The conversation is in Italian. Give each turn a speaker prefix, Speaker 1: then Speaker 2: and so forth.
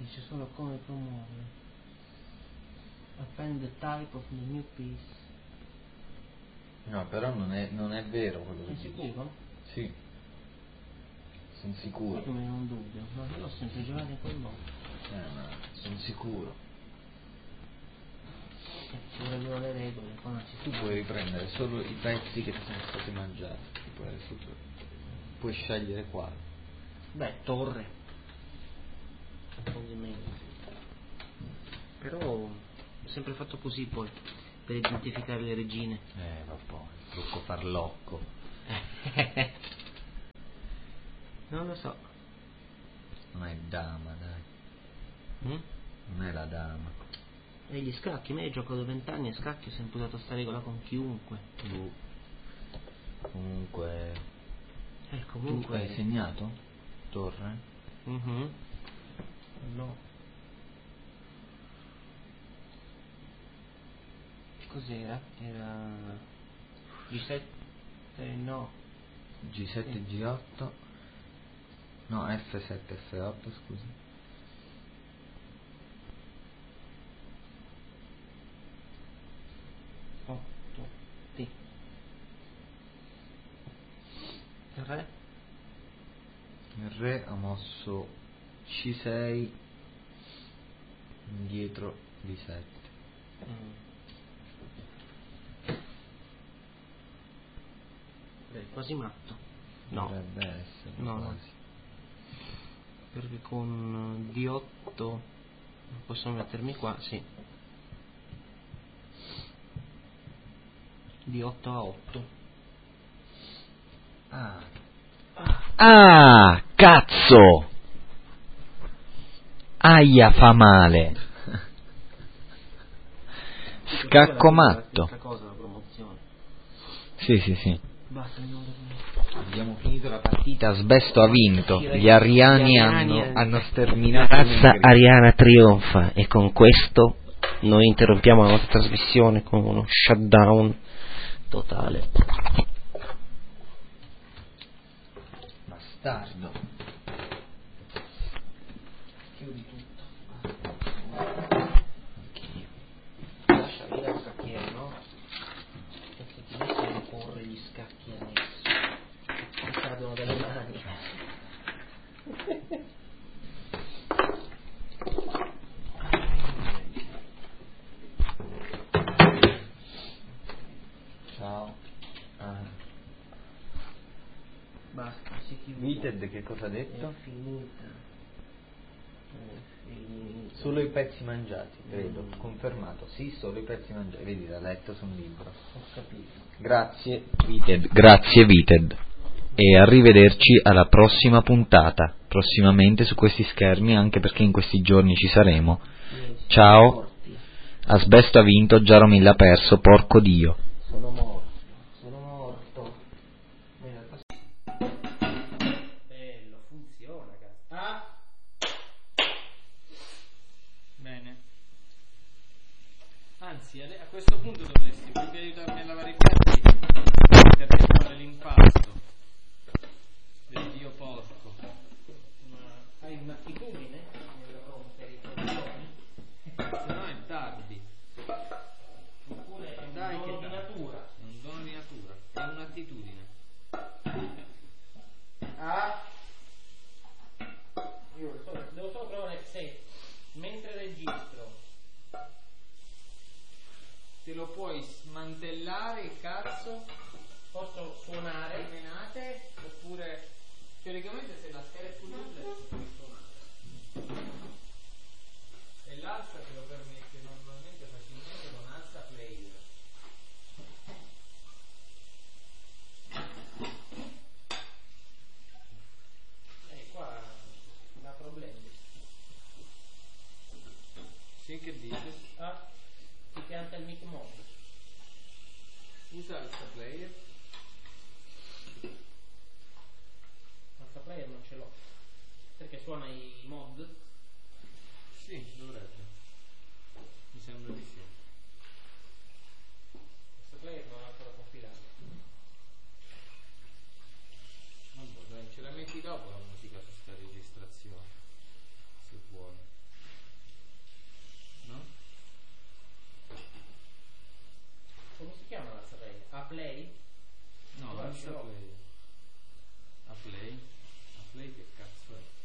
Speaker 1: Dice solo come promuovere. Append the type of the new piece.
Speaker 2: No, però non è vero quello che
Speaker 1: Sei
Speaker 2: dici.
Speaker 1: sicuro?
Speaker 2: Sì. Sono sicuro.
Speaker 1: Io me ne ho un dubbio, ma io l'ho sempre giocato in quel modo.
Speaker 2: Ma sono sicuro.
Speaker 1: Ci vorrebbero le regole, qua non ci
Speaker 2: Tu puoi riprendere solo i pezzi che ti sono stati mangiati. Puoi scegliere quale.
Speaker 1: Beh, torre. Ovviamente. Però ho sempre fatto così poi, per identificare le regine.
Speaker 2: Vabbè, il trucco farlocco.
Speaker 1: Non lo so.
Speaker 2: Non è dama, dai. Non è la dama.
Speaker 1: E gli scacchi, me gioco da 20 anni a scacchi, ho sempre usato sta regola con chiunque.
Speaker 2: Comunque.
Speaker 1: Comunque.
Speaker 2: Tu hai segnato? Torre?
Speaker 1: No. Cos'era? Era G7, no.
Speaker 2: G7, G8. No, F7, F8, scusa.
Speaker 1: Sì. Il re?
Speaker 2: Il re ha mosso C6 indietro D7.
Speaker 1: È quasi matto. No.
Speaker 2: Dovrebbe essere
Speaker 1: No.
Speaker 2: quasi.
Speaker 1: Perché con D8 posso mettermi qua, sì. D8 a 8.
Speaker 2: Ah, cazzo! Aia, fa male. Scacco matto.
Speaker 1: Cosa, la promozione.
Speaker 2: Sì.
Speaker 1: Basta,
Speaker 2: abbiamo finito la partita, Sbesto ha vinto. Gli ariani hanno sterminato.
Speaker 1: La razza ariana trionfa e con questo noi interrompiamo la nostra trasmissione con uno shutdown totale.
Speaker 2: Bastardo. Chiudi tutto.
Speaker 1: Anch'io. Lascia via il scacchiere, no? Perché ti metti a imporre gli scacchi adesso. Mi cadono dalle mani.
Speaker 2: Ciao.
Speaker 1: Basta, si chiude.
Speaker 2: Vited che cosa ha detto?
Speaker 1: È finita.
Speaker 2: Solo i pezzi mangiati, credo. Confermato. Sì, solo i pezzi mangiati. Vedi, l'ha letto su un libro.
Speaker 1: Ho capito.
Speaker 2: Grazie Vited. Grazie Vited. E arrivederci alla prossima puntata. Prossimamente su questi schermi, anche perché in questi giorni ci saremo. Ciao. Asbesto ha vinto, Jaromil ha perso, porco Dio.
Speaker 1: Sono morto. Bello, funziona, cazzo. Bene. Anzi, a questo punto dovresti più che aiutarmi a lavare i piatti, mettermi a fare l'impasto. Del dio porco. Ma hai un'attitudine nel rompere i coglioni? Se no è tardi. Oppure è un dono di natura. Un dono di natura. È un'attitudine. Io devo solo provare se mentre registro te lo puoi smantellare il cazzo, posso suonare menate, oppure teoricamente se la scheda è full duplex puoi suonare, e l'alza te lo permette normalmente facilmente con alza player. Qua la problemi. Sì, che dici? Ti pianta il mic mod. Usa alza player. Alza player non ce l'ho. Perché suona i mod? Sì, dovrebbe. Mi sembra di sì. Alza player non è ancora compilato. Vabbè, dai, ce la metti dopo la musica su sta registrazione, se vuoi. Play? No, non so Play. A Play? A Play che cazzo è?